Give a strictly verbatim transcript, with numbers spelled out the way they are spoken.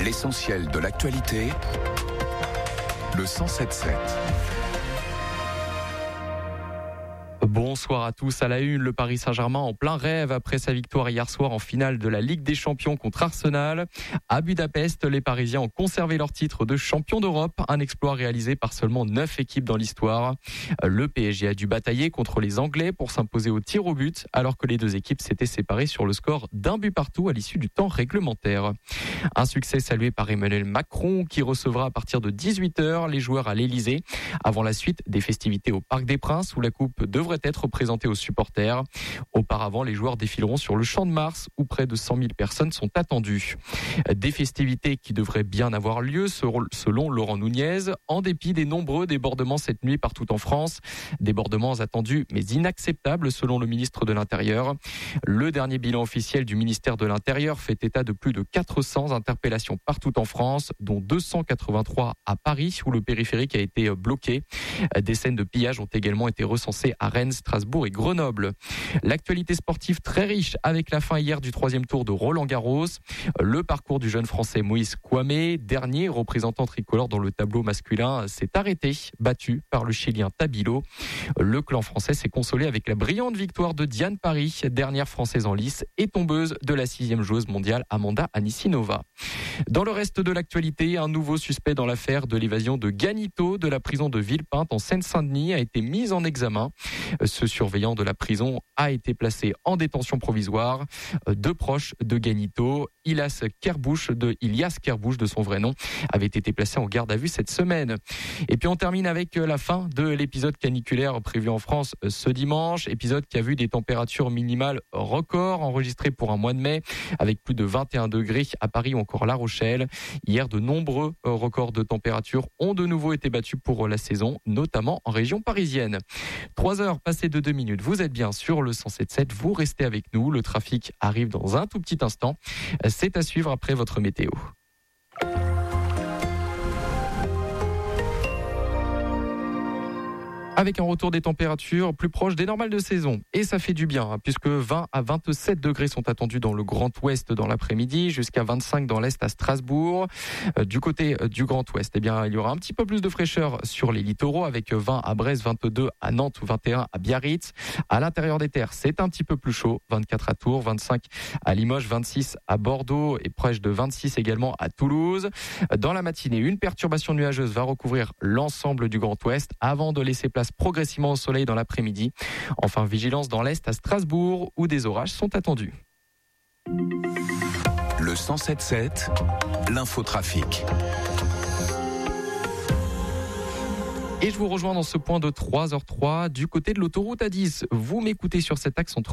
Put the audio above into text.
L'essentiel de l'actualité, le cent sept sept. Bonsoir à tous. À la une, le Paris Saint-Germain en plein rêve après sa victoire hier soir en finale de la Ligue des Champions contre Arsenal. À Budapest, les Parisiens ont conservé leur titre de champion d'Europe, un exploit réalisé par seulement neuf équipes dans l'histoire. Le P S G a dû batailler contre les Anglais pour s'imposer au tir au but, alors que les deux équipes s'étaient séparées sur le score d'un but partout à l'issue du temps réglementaire. Un succès salué par Emmanuel Macron qui recevra à partir de dix-huit heures les joueurs à l'Elysée avant la suite des festivités au Parc des Princes où la coupe devrait être présentée aux supporters. Auparavant, les joueurs défileront sur le Champ de Mars où près de cent mille personnes sont attendues. Des festivités qui devraient bien avoir lieu selon Laurent Nunez, en dépit des nombreux débordements cette nuit partout en France. Débordements attendus mais inacceptables selon le ministre de l'Intérieur. Le dernier bilan officiel du ministère de l'Intérieur fait état de plus de quatre cents interpellations partout en France, dont deux cent quatre-vingt-trois à Paris où le périphérique a été bloqué. Des scènes de pillage ont également été recensées à Rennes, Strasbourg et Grenoble. L'actualité sportive très riche avec la fin hier du troisième tour de Roland-Garros. Le parcours du jeune français Moïse Kouamé, dernier représentant tricolore dans le tableau masculin, s'est arrêté, battu par le Chilien Tabilo. Le clan français s'est consolé avec la brillante victoire de Diane Paris, dernière française en lice et tombeuse de la sixième joueuse mondiale Amanda Anisimova. Dans le reste de l'actualité, un nouveau suspect dans l'affaire de l'évasion de Ganito de la prison de Villepinte en Seine-Saint-Denis a été mis en examen. Ce surveillant de la prison a été placé en détention provisoire. Deux proches de Ganito, Ilas Kerbouche de Ilias Kerbouche de son vrai nom, avaient été placés en garde à vue cette semaine. Et puis on termine avec la fin de l'épisode caniculaire prévu en France ce dimanche. Épisode qui a vu des températures minimales records enregistrées pour un mois de mai avec plus de vingt et un degrés à Paris ou encore La Rochelle. Hier, de nombreux records de température ont de nouveau été battus pour la saison, notamment en région parisienne. Trois heures passées de deux minutes, vous êtes bien sur le cent sept sept, vous restez avec nous, le trafic arrive dans un tout petit instant, c'est à suivre après votre météo. Avec un retour des températures plus proches des normales de saison. Et ça fait du bien, hein, puisque vingt à vingt-sept degrés sont attendus dans le Grand Ouest dans l'après-midi, jusqu'à vingt-cinq dans l'Est à Strasbourg. Euh, du côté euh, du Grand Ouest, eh bien, il y aura un petit peu plus de fraîcheur sur les littoraux, avec vingt à Brest, vingt-deux à Nantes ou vingt et un à Biarritz. À l'intérieur des terres, c'est un petit peu plus chaud, vingt-quatre à Tours, vingt-cinq à Limoges, vingt-six à Bordeaux et proche de vingt-six également à Toulouse. Dans la matinée, une perturbation nuageuse va recouvrir l'ensemble du Grand Ouest avant de laisser place progressivement au soleil dans l'après-midi. Enfin, vigilance dans l'Est à Strasbourg où des orages sont attendus. Le cent sept sept, l'infotrafic. Et je vous rejoins dans ce point de trois heures trois du côté de l'autoroute A dix. Vous m'écoutez sur cet axe entre